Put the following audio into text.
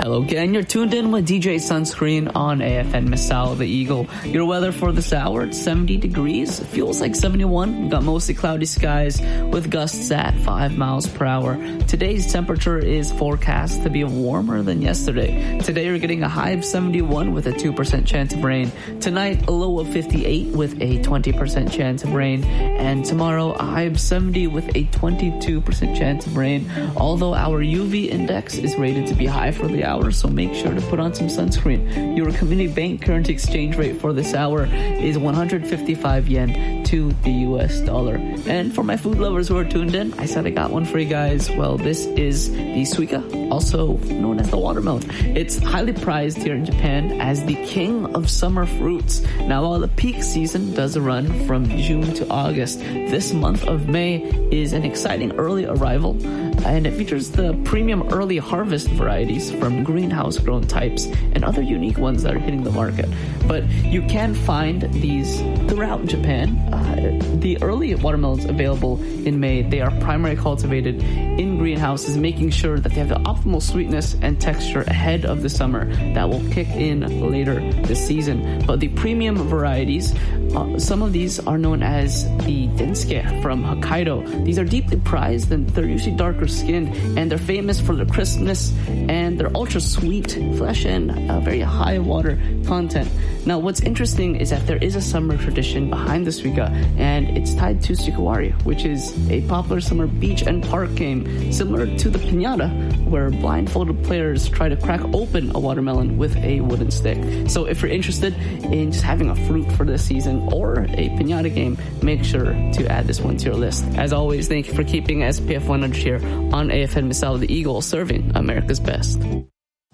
Hello again, you're tuned in with DJ Sunscreen on AFN Misal, the Eagle. Your weather for this hour, it's 70 degrees. It feels like 71. We've got mostly cloudy skies with gusts at 5 miles per hour. Today's temperature is forecast to be warmer than yesterday. Today you're getting a high of 71 with a 2% chance of rain. Tonight, a low of 58 with a 20% chance of rain. And tomorrow, a high of 70 with a 22% chance of rain. Although our UV index is rated to be high for the hour, so make sure to put on some sunscreen. Your community bank current exchange rate for this hour is 155 yen to the US dollar. And for my food lovers who are tuned in, I said I got one for you guys. Well, this is the suica, also known as the watermelon. It's highly prized here in Japan as the king of summer fruits. Now, while the peak season does run from June to August, this month of May is an exciting early arrival, and it features the premium early harvest varieties from greenhouse grown types and other unique ones that are hitting the market. But you can find these throughout Japan. The early watermelons available in May, they are primarily cultivated in greenhouses, making sure that they have the optimal sweetness and texture ahead of the summer that will kick in later this season. But the premium varieties, some of these are known as the Densuke from Hokkaido. These are deeply prized and they're usually darker skinned, and they're famous for their crispness and their ultra sweet flesh and very high water content. Now, what's interesting is that there is a summer tradition behind the suica, and it's tied to Sukawari, which is a popular summer beach and park game similar to the piñata, where blindfolded players try to crack open a watermelon with a wooden stick. So if you're interested in just having a fruit for this season or a piñata game, make sure to add this one to your list. As always, thank you for keeping SPF 100 here on AFN Misal, the Eagle, serving America's best.